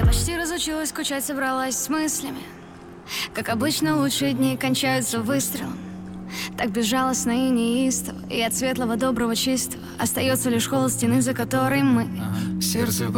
Почти разучилась скучать, собралась с мыслями. Как обычно, лучшие дни кончаются выстрелом. Так безжалостно и неистово, и от светлого, доброго, чистого остается лишь холод стены, за которой мы. Сердце